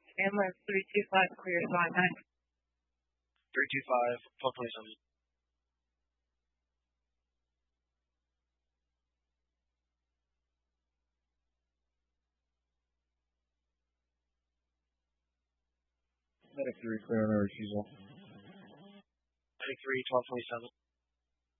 Ambulance 325 clear line 9. 325, 1227. Medic 3, clear on our refusal. Medic 3, 1227.